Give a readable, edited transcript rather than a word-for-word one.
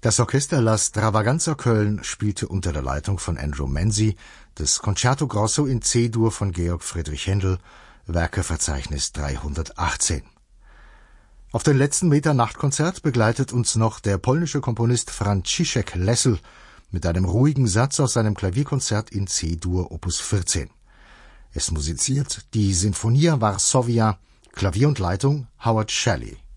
Das Orchester La Stravaganza Köln spielte unter der Leitung von Andrew Menzi das Concerto Grosso in C-Dur von Georg Friedrich Händel, Werkeverzeichnis 318. Auf den letzten Meter Nachtkonzert begleitet uns noch der polnische Komponist Franciszek Lessel mit einem ruhigen Satz aus seinem Klavierkonzert in C-Dur Opus 14. Es musiziert die Sinfonia Varsovia, Klavier und Leitung Howard Shelley.